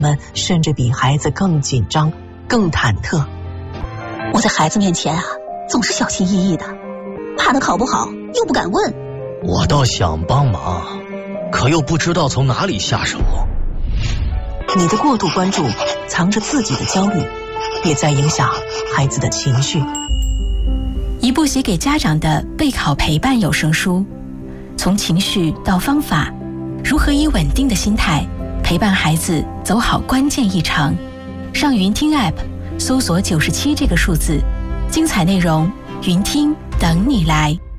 们甚至比孩子更紧张、更忐忑。 我在孩子面前啊，总是小心翼翼的，怕他考不好又不敢问。 我倒想帮忙，可又不知道从哪里下手。 你的过度关注藏着自己的焦虑，也在影响孩子的情绪。 一部写给家长的备考陪伴有声书，从情绪到方法，如何以稳定的心态陪伴孩子走好关键一程。上云听 App 搜索97这个数字，精彩内容云听等你来。